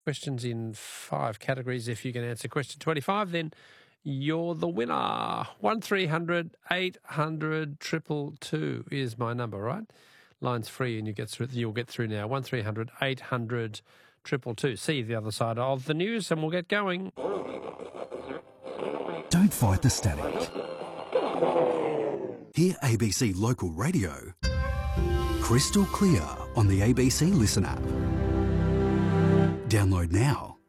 questions in 5 categories. If you can answer question 25, then you're the winner. 1300 800 222 is my number, right? Line's free and you'll get through now. 1300 800 222. See you the other side of the news and we'll get going. Don't fight the static. Hear ABC Local Radio crystal clear on the ABC Listen app. Download now.